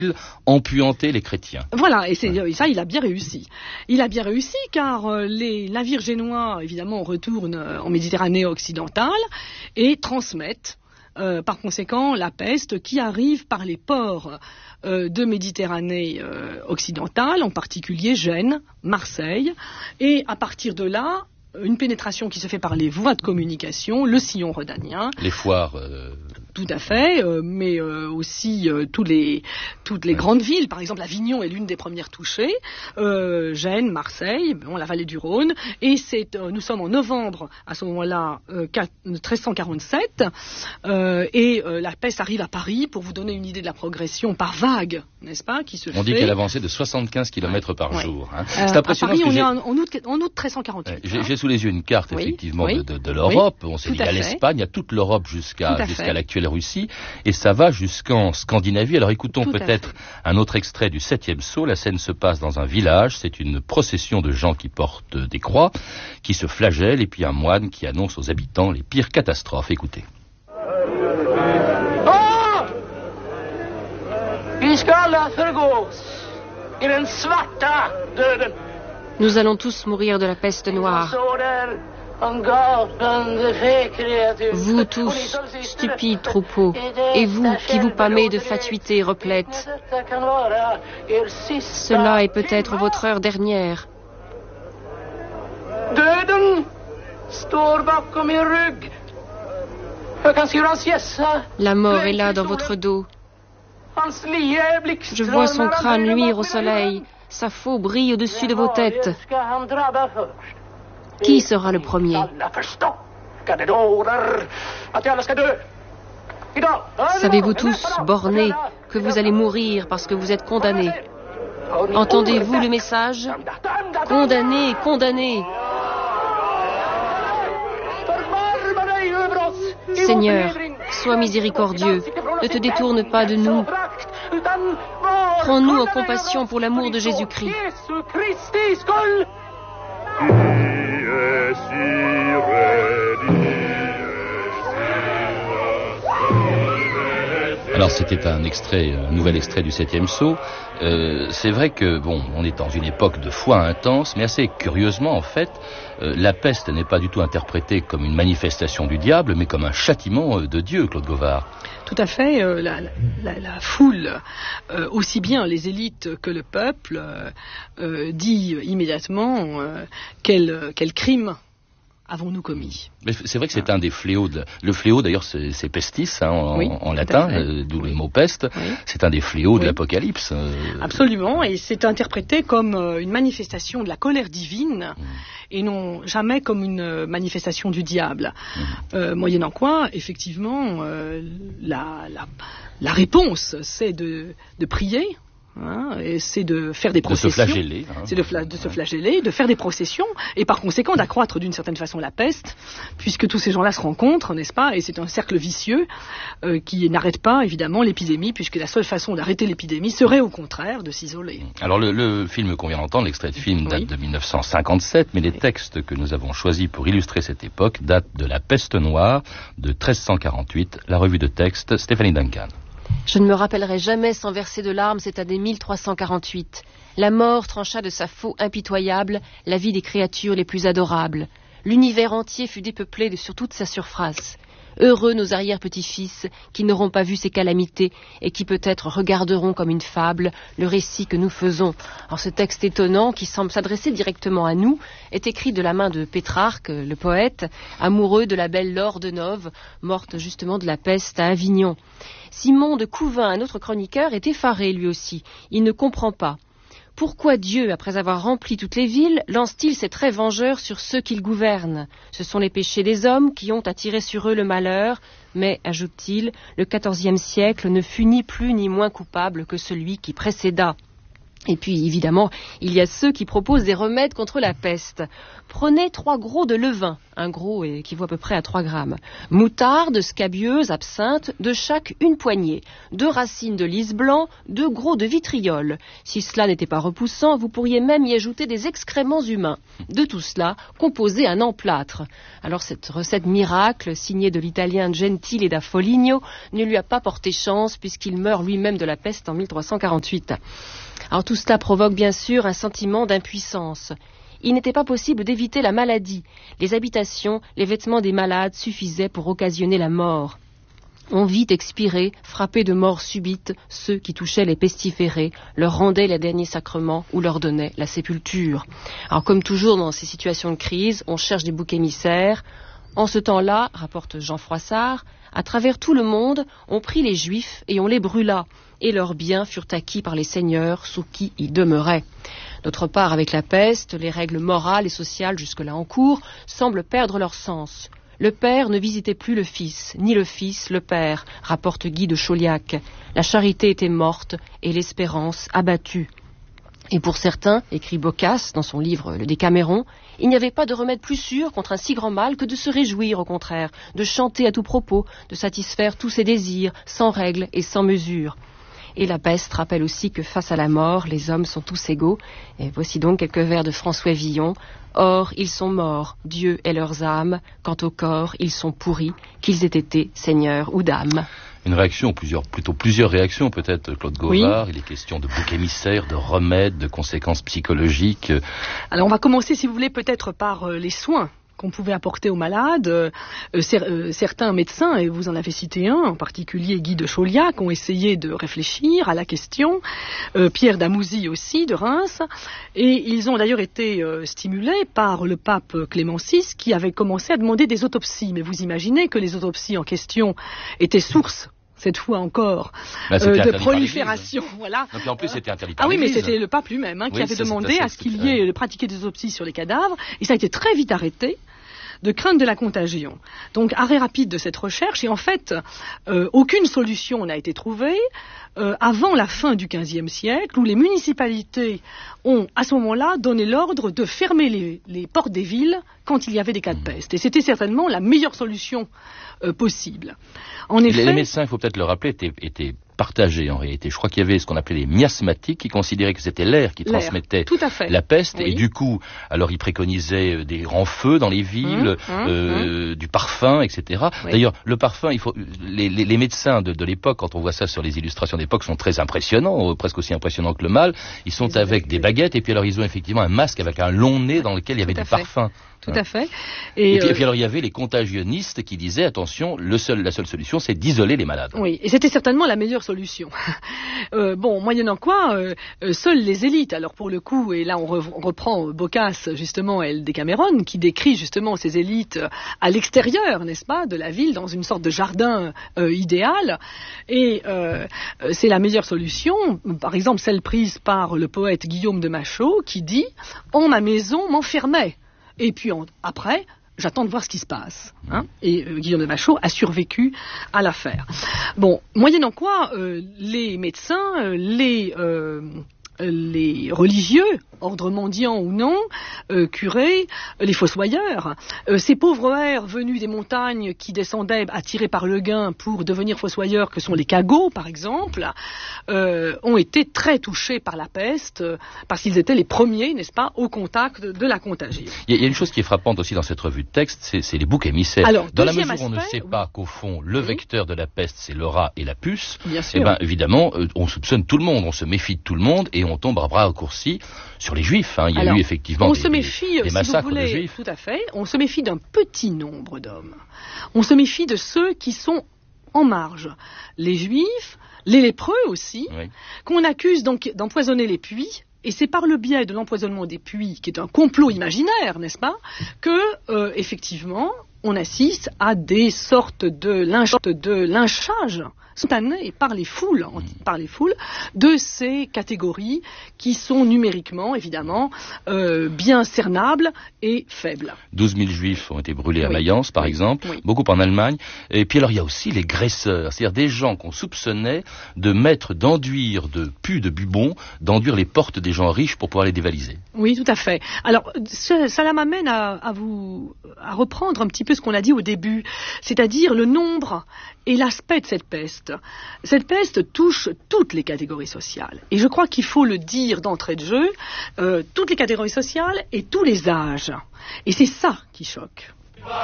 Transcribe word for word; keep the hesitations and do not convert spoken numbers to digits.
empuanter les chrétiens. Voilà, et, c'est, et ça, il a bien réussi. Il a bien réussi car euh, les navires génois, évidemment, retournent euh, en Méditerranée occidentale et transmettent euh, par conséquent la peste qui arrive par les ports euh, de Méditerranée euh, occidentale, en particulier Gênes, Marseille, et à partir de là, une pénétration qui se fait par les voies de communication, le sillon rhodanien. Les foires. Euh... Tout à fait, euh, mais euh, aussi euh, tous les, toutes les ouais. grandes villes. Par exemple, Avignon est l'une des premières touchées. Euh, Gênes, Marseille, bon, la vallée du Rhône. Et c'est, euh, nous sommes en novembre, à ce moment-là, euh, treize cent quarante-sept. Euh, et euh, la peste arrive à Paris, pour vous donner une idée de la progression par vague, n'est-ce pas, qui se On fait. dit qu'elle avançait de soixante-quinze kilomètres ouais. par ouais. jour. Hein. Euh, c'est impressionnant. À Paris, on est en, en, août, en août treize cent quarante-huit. Ouais, j'ai, hein. j'ai sous les yeux une carte, oui. effectivement, oui. de, de, de l'Europe. Oui. On s'est dit, il y a l'Espagne, il y a toute l'Europe jusqu'à, jusqu'à l'actuelle Russie, et ça va jusqu'en Scandinavie. Alors écoutons Tout peut-être un autre extrait du septième sceau. La scène se passe dans un village, c'est une procession de gens qui portent des croix, qui se flagellent, et puis un moine qui annonce aux habitants les pires catastrophes. Écoutez. Nous allons tous mourir de la peste noire. Vous tous, stupides troupeaux, et vous qui vous pâmez de fatuité replète, cela est peut-être votre heure dernière. La mort est là dans votre dos. Je vois son crâne luire au soleil, sa faux brille au-dessus de vos têtes. Qui sera le premier? Savez-vous tous, bornés, que vous allez mourir parce que vous êtes condamnés? Entendez-vous le message? Condamnés, condamnés! Seigneur, sois miséricordieux, ne te détourne pas de nous. Prends-nous en compassion pour l'amour de Jésus-Christ. Alors c'était un extrait, un nouvel extrait du septième sceau. Euh, c'est vrai que bon, on est dans une époque de foi intense, mais assez curieusement en fait, euh, la peste n'est pas du tout interprétée comme une manifestation du diable, mais comme un châtiment de Dieu, Claude Gauvard. Tout à fait. Euh, la, la, la foule, euh, aussi bien les élites que le peuple, euh, euh, dit immédiatement euh, quel, quel crime avons-nous commis. Mais c'est vrai que c'est un des fléaux. De, le fléau, d'ailleurs, c'est, c'est pestis, hein, en, oui, en latin, euh, d'où oui. le mot peste. Oui. C'est un des fléaux oui. de l'Apocalypse. Euh... Absolument, et c'est interprété comme euh, une manifestation de la colère divine, mmh. et non jamais comme une manifestation du diable. Mmh. Euh, moyennant quoi, effectivement, euh, la, la, la réponse, c'est de, de prier. Hein, et c'est de faire des processions, de se flageller, hein. c'est de, fla- de se flageller, de faire des processions, et par conséquent d'accroître d'une certaine façon la peste, puisque tous ces gens-là se rencontrent, n'est-ce pas, et c'est un cercle vicieux euh, qui n'arrête pas évidemment l'épidémie, puisque la seule façon d'arrêter l'épidémie serait au contraire de s'isoler. Alors le, le film qu'on vient d'entendre, l'extrait de film date oui. de dix-neuf cent cinquante-sept, mais les textes que nous avons choisis pour illustrer cette époque datent de La Peste Noire de treize cent quarante-huit, la revue de texte Stéphanie Duncan. Je ne me rappellerai jamais sans verser de larmes cette année mille trois cent quarante-huit. La mort trancha de sa faux impitoyable la vie des créatures les plus adorables. L'univers entier fut dépeuplé de sur toute sa surface. Heureux nos arrière-petits-fils qui n'auront pas vu ces calamités et qui peut-être regarderont comme une fable le récit que nous faisons. Alors ce texte étonnant qui semble s'adresser directement à nous est écrit de la main de Pétrarque, le poète, amoureux de la belle Laure de Noves, morte justement de la peste à Avignon. Simon de Couvin, un autre chroniqueur, est effaré lui aussi. Il ne comprend pas. Pourquoi Dieu, après avoir rempli toutes les villes, lance-t-il ses traits vengeurs sur ceux qu'il gouverne? Ce sont les péchés des hommes qui ont attiré sur eux le malheur, mais, ajoute-t-il, le quatorzième siècle ne fut ni plus ni moins coupable que celui qui précéda. Et puis, évidemment, il y a ceux qui proposent des remèdes contre la peste. Prenez trois gros de levain, un gros équivaut à peu près à trois grammes, moutarde, scabieuse, absinthe, de chaque une poignée, deux racines de lys blanc, deux gros de vitriol. Si cela n'était pas repoussant, vous pourriez même y ajouter des excréments humains. De tout cela, composez un emplâtre. Alors cette recette miracle, signée de l'italien Gentile da Foligno, ne lui a pas porté chance puisqu'il meurt lui-même de la peste en mille trois cent quarante-huit. Alors tout cela provoque bien sûr un sentiment d'impuissance. Il n'était pas possible d'éviter la maladie. Les habitations, les vêtements des malades suffisaient pour occasionner la mort. On vit expirer, frappés de mort subite, ceux qui touchaient les pestiférés, leur rendaient les derniers sacrements ou leur donnaient la sépulture. Alors comme toujours dans ces situations de crise, on cherche des boucs émissaires. En ce temps-là, rapporte Jean Froissart, à travers tout le monde, on prit les Juifs et on les brûla, et leurs biens furent acquis par les seigneurs sous qui ils demeuraient. D'autre part, avec la peste, les règles morales et sociales jusque-là en cours semblent perdre leur sens. Le père ne visitait plus le fils, ni le fils le père, rapporte Guy de Chauliac. La charité était morte et l'espérance abattue. Et pour certains, écrit Boccace dans son livre Le Décaméron, il n'y avait pas de remède plus sûr contre un si grand mal que de se réjouir au contraire, de chanter à tout propos, de satisfaire tous ses désirs, sans règle et sans mesure. Et la peste rappelle aussi que face à la mort, les hommes sont tous égaux. Et voici donc quelques vers de François Villon. Or, ils sont morts, Dieu est leurs âmes. Quant au corps, ils sont pourris, qu'ils aient été seigneurs ou dames. Une réaction, plusieurs, plutôt plusieurs réactions peut-être, Claude Gauvard. Oui. Il est question de boucs émissaires, de remèdes, de conséquences psychologiques. Alors on va commencer, si vous voulez, peut-être par euh, les soins qu'on pouvait apporter aux malades. Euh, cer- euh, certains médecins, et vous en avez cité un, en particulier Guy de Chauliac, ont essayé de réfléchir à la question. Euh, Pierre Damouzy aussi, de Reims. Et ils ont d'ailleurs été euh, stimulés par le pape Clément six, qui avait commencé à demander des autopsies. Mais vous imaginez que les autopsies en question étaient source, cette fois encore, bah, euh, de prolifération. Voilà. Donc, en plus, c'était interdit par Ah oui, mais l'Église. c'était le pape lui-même hein, qui oui, avait ça, demandé assez, à ce qu'il y ait de pratiquer des autopsies sur les cadavres. Et ça a été très vite arrêté, de crainte de la contagion. Donc, arrêt rapide de cette recherche. Et en fait, euh, aucune solution n'a été trouvée euh, avant la fin du quinzième siècle, où les municipalités ont, à ce moment-là, donné l'ordre de fermer les, les portes des villes quand il y avait des cas de peste. Et c'était certainement la meilleure solution euh, possible. En effet, les médecins, il faut peut-être le rappeler, étaient, étaient partagés en réalité. Je crois qu'il y avait ce qu'on appelait les miasmatiques qui considéraient que c'était l'air qui l'air, transmettait tout à fait. la peste. Oui. Et du coup, alors ils préconisaient des grands feux dans les villes, mmh, mmh, euh, mmh. du parfum, et cetera. Oui. D'ailleurs, le parfum, il faut les, les, les médecins de, de l'époque, quand on voit ça sur les illustrations d'époque, sont très impressionnants, presque aussi impressionnants que le mâle. Ils sont ils avec des baguettes et puis alors ils ont effectivement un masque avec un long nez dans lequel il y avait du fait. parfum. Tout à fait. Et, et, puis, euh... et puis alors il y avait les contagionnistes qui disaient attention, le seul, la seule solution c'est d'isoler les malades. Oui, et c'était certainement la meilleure solution. euh, bon, moyennant quoi, euh, seules les élites, alors pour le coup, et là on, re- on reprend Boccace justement et le Décaméron, qui décrit justement ces élites à l'extérieur, n'est-ce pas, de la ville, dans une sorte de jardin euh, idéal, et euh, c'est la meilleure solution, par exemple celle prise par le poète Guillaume de Machaut, qui dit « En ma maison m'enfermait ». Et puis on, après, j'attends de voir ce qui se passe. Hein. Et euh, Guillaume de Machaut a survécu à l'affaire. Bon, moyennant quoi, euh, les médecins, euh, les, euh, les religieux, ordre mendiant ou non, euh, curés, les fossoyeurs, euh, ces pauvres hères venus des montagnes qui descendaient attirés par le gain pour devenir fossoyeurs, que sont les cagots par exemple, euh, ont été très touchés par la peste, euh, parce qu'ils étaient les premiers, n'est-ce pas, au contact de, de la contagion. Il y, a, il y a une chose qui est frappante aussi dans cette revue de texte, c'est, c'est les boucs émissaires. Alors, dans la mesure où aspect, on ne sait pas qu'au fond, le oui. vecteur de la peste, c'est le rat et la puce, Bien sûr. Eh ben, évidemment, euh, on soupçonne tout le monde, on se méfie de tout le monde et on tombe à bras raccourcis sur les juifs. Hein. Il y a Alors, eu effectivement on des, se méfie, des, des massacres si vous voulez, de juifs. Tout à fait. On se méfie d'un petit nombre d'hommes. On se méfie de ceux qui sont en marge. Les juifs, les lépreux aussi, oui. qu'on accuse donc d'empoisonner les puits. Et c'est par le biais de l'empoisonnement des puits, qui est un complot imaginaire, n'est-ce pas, que, euh, effectivement, on assiste à des sortes de, lynch, de lynchage spontané par les foules, par les foules de ces catégories qui sont numériquement, évidemment, euh, bien cernables et faibles. douze mille juifs ont été brûlés à oui. Mayence, par oui. exemple, oui. beaucoup en Allemagne. Et puis alors, il y a aussi les graisseurs, c'est-à-dire des gens qu'on soupçonnait de mettre, d'enduire de pus de bubons, d'enduire les portes des gens riches pour pouvoir les dévaliser. Oui, tout à fait. Alors, ça, ça m'amène à, à vous à reprendre un petit peu ce qu'on a dit au début, c'est-à-dire le nombre et l'aspect de cette peste. Cette peste touche toutes les catégories sociales. Et je crois qu'il faut le dire d'entrée de jeu, euh, toutes les catégories sociales et tous les âges. Et c'est ça qui choque.